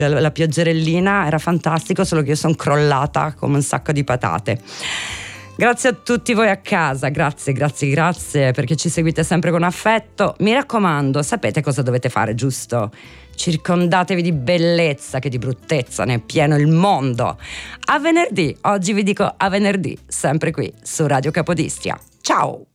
la pioggerellina era fantastico, solo che io sono crollata come un sacco di patate. Grazie a tutti voi a casa, grazie perché ci seguite sempre con affetto. Mi raccomando, sapete cosa dovete fare, giusto? Circondatevi di bellezza, che di bruttezza ne è pieno il mondo. A venerdì, oggi vi dico a venerdì, sempre qui su Radio Capodistria. Ciao!